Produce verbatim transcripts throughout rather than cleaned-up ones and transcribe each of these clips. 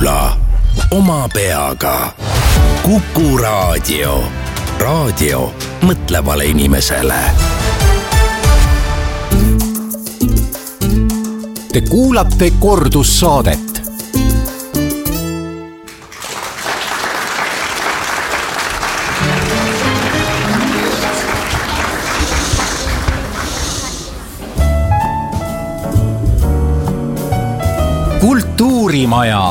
Kuula oma peaga. Kuku Raadio. Raadio mõtlevale inimesele. Te kuulate kordussaadet. Kultuurimaja.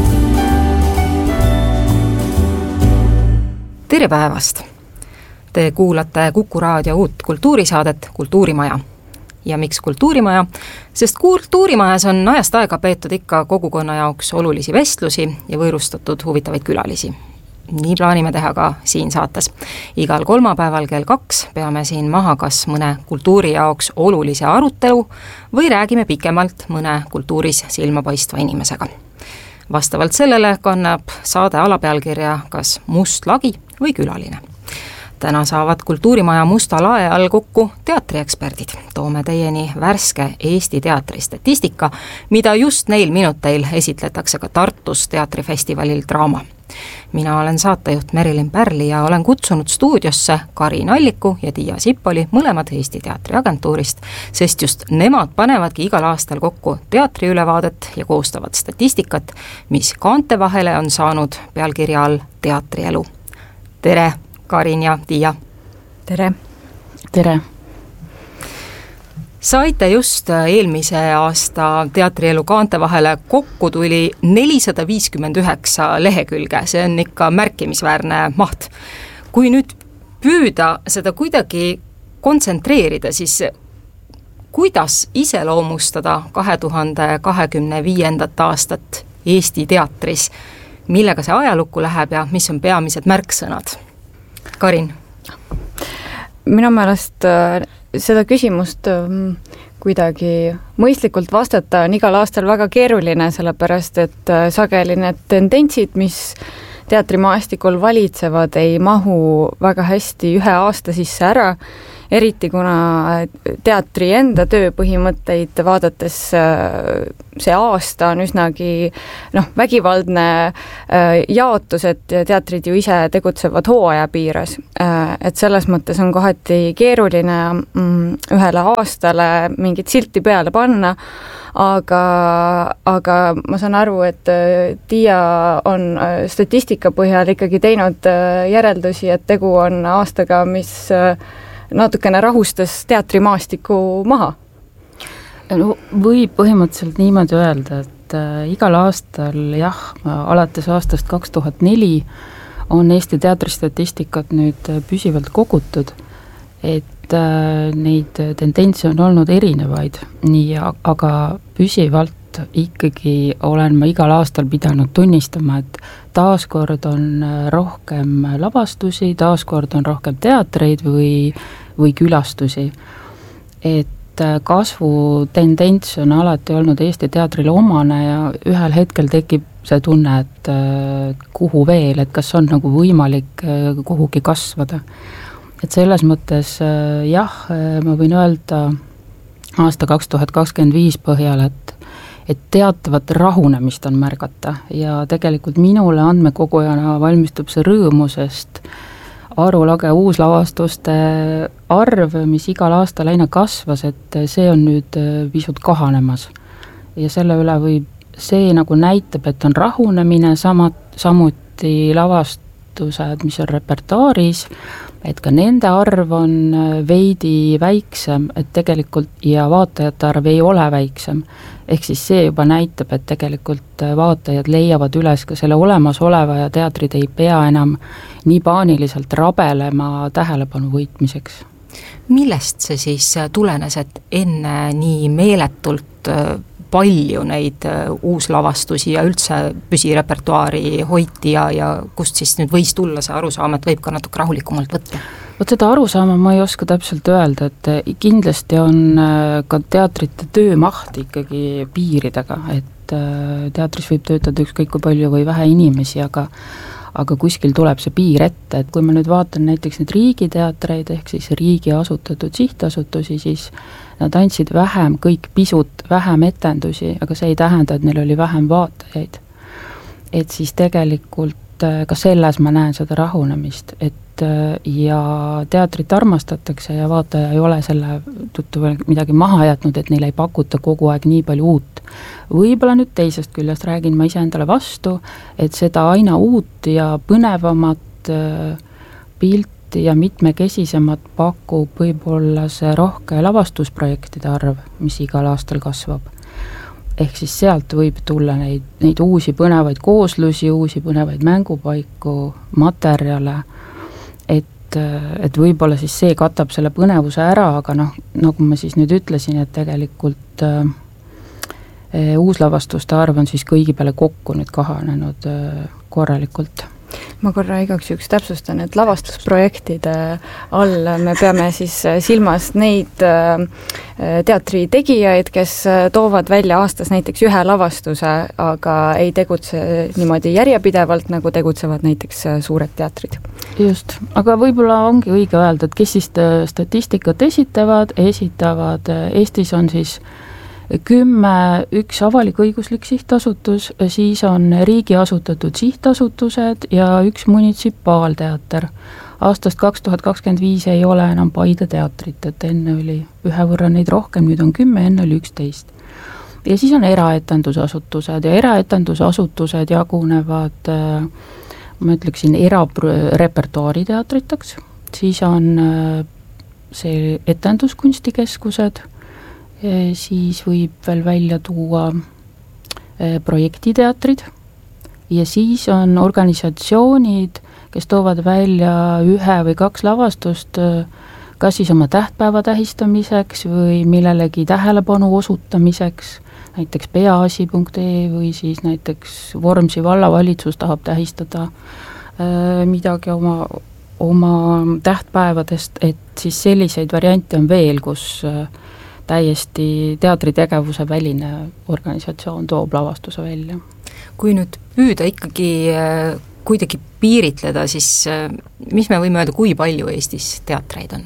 Tere päevast! Te kuulate Kuku Raadio uut kultuurisaadet Kultuurimaja. Ja miks Kultuurimaja? Sest Kultuurimajas on ajast aega peetud ikka kogukonna jaoks olulisi vestlusi ja võõrustatud huvitavaid külalisi. Nii plaanime teha ka siin saates. Igal kolmapäeval kell kaks peame siin maha kas mõne kultuuri jaoks olulise arutelu või räägime pikemalt mõne kultuuris silmapaistva inimesega. Vastavalt sellele kannab saade alapealkirja kas must lagi või külaline. Täna saavad Kultuurimaja musta lae all kokku teatrieksperdid. Toome teieni värske Eesti teatri statistika, mida just neil minuteil esitletakse ka Tartus teatrifestivalil Draama. Mina olen saatejuht Merilin Pärli ja olen kutsunud stuudiosse Karin Alliku ja Tiia Sipoli, mõlemad Eesti teatriagentuurist, sest just nemad panevadki igal aastal kokku teatriülevaadet ja koostavad statistikat, mis kaante vahele on saanud pealkirja all teatrielu. Tere, Karin ja Tiia! Tere! Tere! Saite just eelmise aasta teatrielu kaante vahele kokku tuli nelisada viiskümmend üheksa lehekülge, see on ikka märkimisväärne maht. Kui nüüd püüda seda kuidagi kontsentreerida, siis kuidas iseloomustada kahe tuhande kahekümne viiendat aastat Eesti teatris, millega see ajalukku läheb ja mis on peamised märksõnad? Karin? Minu meelest seda küsimust kuidagi mõistlikult vastata on igal aastal väga keeruline, sellepärast et sageli need tendentsid, mis teatrimaastikul valitsevad, ei mahu väga hästi ühe aasta sisse ära, eriti kuna teatri enda tööpõhimõtteid vaadates see aasta on üsnagi noh, vägivaldne jaotus, et teatrid ju ise tegutsevad hooaja piires. Et selles mõttes on kohati keeruline ühele aastale mingit silti peale panna, aga, aga ma saan aru, et Tiia on statistika põhjal ikkagi teinud järeldusi, et tegu on aastaga, mis natukene rahustas teatrimaastiku maha. No, võib põhimõtteliselt niimoodi öelda, et äh, igal aastal, jah, alates aastast kaks tuhat neli on Eesti teatristatistikat nüüd püsivalt kogutud, et äh, neid tendentse on olnud erinevaid, nii, aga püsivalt ikkagi olen ma igal aastal pidanud tunnistama, et taaskord on rohkem lavastusi, taaskord on rohkem teatreid või, või külastusi. Et kasvu tendents on alati olnud Eesti teatrile omane ja ühel hetkel tekib see tunne, et kuhu veel, et kas on nagu võimalik kuhugi kasvada. Et selles mõttes jah, ma võin öelda aasta kaks tuhat kakskümmend viis põhjal, et et teatavat rahunemist on märgata ja tegelikult minule andmekogujana valmistub see rõõmu, sest arulage uuslavastuste arv, mis igal aastal aina kasvas, et see on nüüd pisut kahanemas. Ja selle üle võib, see nagu näitab, et on rahunemine, samad, samuti lavastused, mis on repertuaaris, et ka nende arv on veidi väiksem, et tegelikult ja vaatajate arv ei ole väiksem. Ehk siis see juba näitab, et tegelikult vaatajad leiavad üles ka selle olemasoleva ja teatrid ei pea enam nii paaniliselt rabelema tähelepanu võitmiseks. Millest see siis tulenes, et enne nii meeletult palju neid uuslavastusi ja üldse püsirepertuaari hoiti ja, ja kust siis nüüd võis tulla see arusaam, et võib ka natuke rahulikumalt võtta? Vot seda arusaama ma ei oska täpselt öelda, et kindlasti on ka teatrite töömaht ikkagi piiridega, et teatris võib töötada ükskõik kui palju või vähe inimesi, aga aga kuskil tuleb see piir ette, et kui ma nüüd vaatan näiteks neid riigiteatreid, ehk siis riigi asutatud sihtasutusi, siis nad andsid vähem, kõik pisut vähem etendusi, aga see ei tähenda, et neil oli vähem vaatajaid. et siis tegelikult ka selles ma näen seda rahunemist, et ja teatrit armastatakse ja vaataja ei ole selle tõttu veel midagi maha jätnud, et neile ei pakuta kogu aeg nii palju uut. Võib-olla nüüd teisest küljest räägin ma ise endale vastu, et seda aina uut ja põnevamat pilti ja mitmekesisemat pakub võib-olla see rohke lavastusprojektide arv, mis igal aastal kasvab. Ehk siis sealt võib tulla neid, neid uusi põnevaid kooslusi, uusi põnevaid mängupaiku, materjale, et, et võib-olla siis see katab selle põnevuse ära, aga noh, nagu ma siis nüüd ütlesin, et tegelikult äh, uuslavastuste arv on siis kõigi peale kokku nüüd kahanenud äh, korralikult. Ma korra igaks üks täpsustan, et lavastusprojektide all me peame siis silmas neid teatri tegijaid, kes toovad välja aastas näiteks ühe lavastuse, aga ei tegutse niimoodi järjepidevalt, nagu tegutsevad näiteks suured teatrid. Just, aga võib-olla ongi õige öelda, et kes siis statistikat esitavad, esitavad, Eestis on siis kümme, üks avalik-õiguslik sihtasutus, siis on riigi asutatud sihtasutused ja üks munitsipaalteater. Aastast kaks tuhat kakskümmend viis ei ole enam Paide teatrit, et enne oli ühe võrra neid rohkem, nüüd on kümme, enne oli üksteist. Ja siis on eraetendusasutused ja eraetendusasutused jagunevad, ma ütleksin, erarepertuaari teatriteks, siis on see etenduskunstikeskused, siis võib veel välja tuua projektiteatrid ja siis on organisatsioonid, kes toovad välja ühe või kaks lavastust, kas siis oma tähtpäeva tähistamiseks või millelegi tähelepanu osutamiseks, näiteks peaasi punkt ee või siis näiteks Vormsi vallavalitsus tahab tähistada midagi oma, oma tähtpäevadest, et siis selliseid variante on veel, kus täiesti teatritegevuse väline organisatsioon toob lavastuse välja. Kui nüüd püüda ikkagi kuidagi piiritleda, siis mis me võime öelda, kui palju Eestis teatreid on?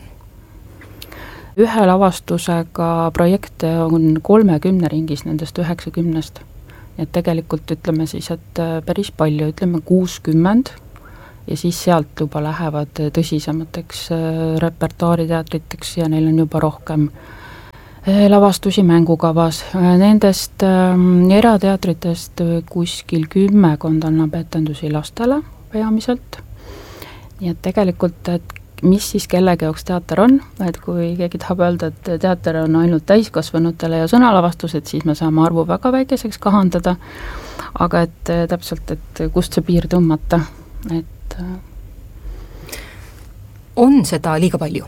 Ühe lavastusega projekte on kolmekümne ringis nendest üheksakümnest. Et tegelikult ütleme siis, et päris palju, ütleme kuuskümmend ja siis sealt juba lähevad tõsisemateks repertuaariteatriteks ja neil on juba rohkem lavastusi mängukavas. Nendest ähm, erateatritest kuskil kümmekond annab etendusi lastele peamiselt. Nii et tegelikult, et mis siis kellegi jaoks teater on, et kui keegi tahab öelda, et teater on ainult täiskasvanutele ja sõnalavastused, siis me saame arvu väga väikeseks kahandada, aga et täpselt, et kust see piir tõmmata, et on seda liiga palju?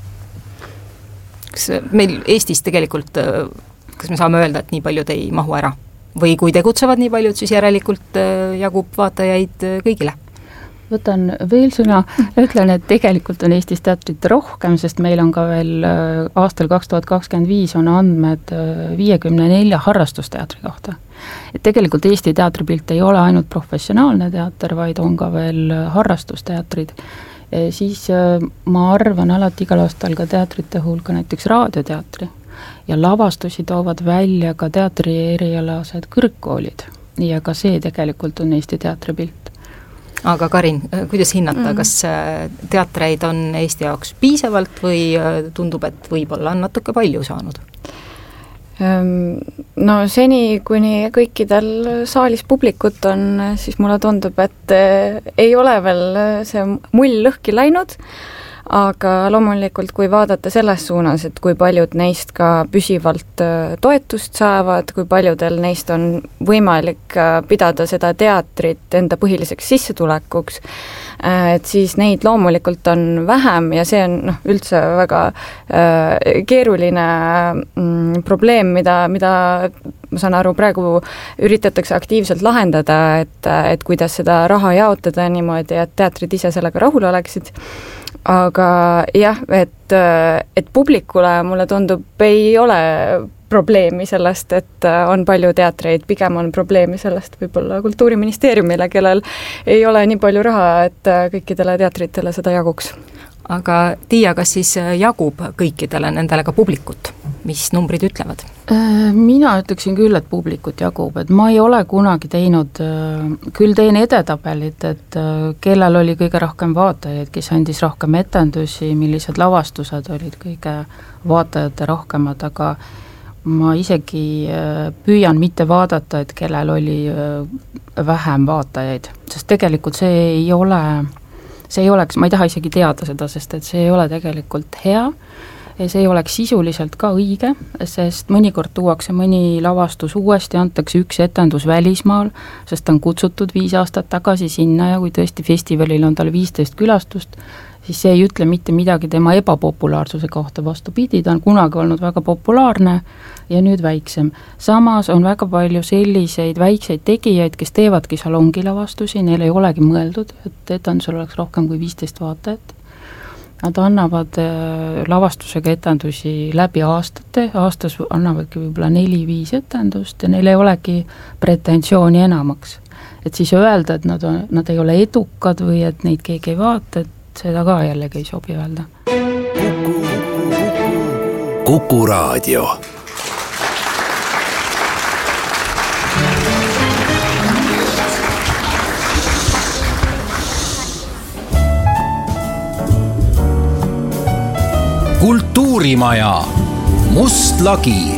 Kas meil Eestis tegelikult, kas me saame öelda, et nii paljud ei mahu ära? Või kui tegutsevad nii paljud, siis järelikult jagub vaatajaid kõigile? Võtan veel sõna, ütlen, et tegelikult on Eestis teatrit rohkem, sest meil on ka veel aastal kaks tuhat kakskümmend viis on andmed viiekümne nelja harrastusteatri kohta. Et tegelikult Eesti teatripilt ei ole ainult professionaalne teater, vaid on ka veel harrastusteatrid. Siis ma arvan alati igal aastal ka teatrite hulka näiteks raadioteatri ja lavastusi toovad välja ka teatri erialased kõrgkoolid ja ka see tegelikult on Eesti teatripilt. Aga Karin, kuidas hinnata, mm. kas teatreid on Eesti jaoks piisavalt või tundub, et võib-olla on natuke palju saanud? No seni, kuni kõikidel saalis publikut on, siis mulle tundub, et ei ole veel see mull lõhki läinud, aga loomulikult, kui vaadata selles suunas, et kui paljud neist ka püsivalt toetust saavad, kui paljudel neist on võimalik pidada seda teatrit enda põhiliseks sissetulekuks, et siis neid loomulikult on vähem ja see on noh, üldse väga äh, keeruline mm, probleem, mida, mida ma saan aru, praegu üritatakse aktiivselt lahendada, et, et kuidas seda raha jaotada niimoodi, et teatrid ise sellega rahul oleksid. Aga jah, et, et publikule mulle tundub, ei ole probleemi sellest, et on palju teatreid, pigem on probleemi sellest võib-olla Kultuuriministeeriumile, kellel ei ole nii palju raha, et kõikidele teatritele seda jaguks. aga Tiia, kas siis jagub kõikidele nendele ka publikut, mis numbrid ütlevad? Mina ütleksin küll, et publikut jagub, et ma ei ole kunagi teinud, küll teen edetabelit, et kellel oli kõige rohkem vaatajaid, kes andis rohkem etendusi, millised lavastused olid kõige vaatajate rohkemad, aga ma isegi püüan mitte vaadata, et kellel oli vähem vaatajaid, sest tegelikult see ei ole, see ei oleks, ma ei taha isegi teada seda, sest et see ei ole tegelikult hea, ja see ei oleks sisuliselt ka õige, sest mõnikord tuuakse mõni lavastus uuesti, antakse üks etendus välismaal, sest ta on kutsutud viis aastat tagasi sinna ja kui tõesti festivalil on tal viisteist külastust, siis see ei ütle mitte midagi tema ebapopulaarsuse kohta, vastupidi, ta on kunagi olnud väga populaarne ja nüüd väiksem. Samas on väga palju selliseid väikseid tegijaid, kes teevadki salongilavastusi, neil ei olegi mõeldud, et etendusel oleks rohkem kui viisteist vaatajat. Nad annavad lavastusega etendusi läbi aastate, aastas annavadki võib-olla neli-viis etendust ja neil ei olegi pretensiooni enamaks. Et siis öelda, et nad, on, nad ei ole edukad või et neid keegi ei vaata, et seda ka jällegi ei sobi öelda. Kuku Raadio. Kultuurimaja, Must lagi.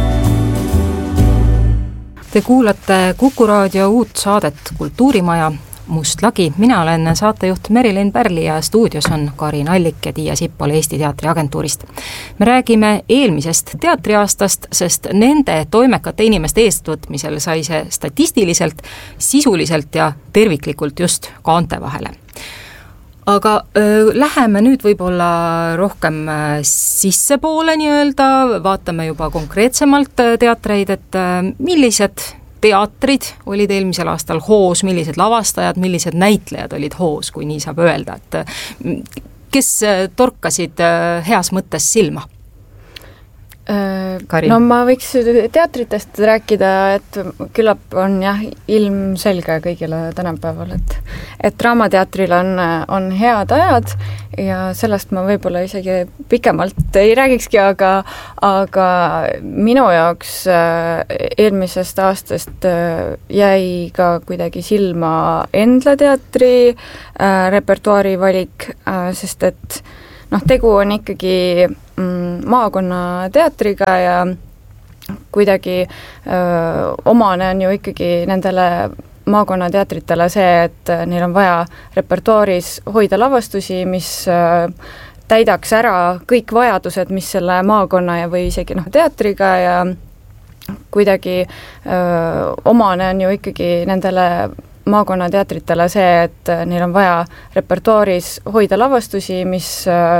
Te kuulate Kuku Raadio uut saadet Kultuurimaja, Must lagi. Mina olen saatejuht Merilin Pärli ja stuudios on Karin Allik ja Tiia Sippol Eesti Teatriagentuurist. Me räägime eelmisest teatriaastast, sest nende toimekate inimeste eestvõtmisel sai see statistiliselt, sisuliselt ja terviklikult just kaante vahele. Aga öö, läheme nüüd võib-olla rohkem sissepoole nii-öelda, vaatame juba konkreetsemalt teatreid, et millised teatrid olid eelmisel aastal hoos, millised lavastajad, millised näitlejad olid hoos, kui nii saab öelda, et kes torkasid heas mõttes silma? Karin. No ma võiks teatritest rääkida, et küllap on jah ilmselge kõigile tänapäeval, et, et Draamateatril on, on head ajad ja sellest ma võib-olla isegi pikemalt ei räägikski, aga, aga minu jaoks eelmisest aastast jäi ka kuidagi silma Endla teatri repertuaari valik, sest et noh, tegu on ikkagi mm, maakonnateatriga ja kuidagi öö, omane on ju ikkagi nendele maakonnateatritele see, et neil on vaja repertuaaris hoida lavastusi, mis öö, täidaks ära kõik vajadused, mis selle maakonna ja või isegi noh, teatriga ja kuidagi öö, omane on ju ikkagi nendele maakonnateatritele see, et neil on vaja repertuaaris hoida lavastusi, mis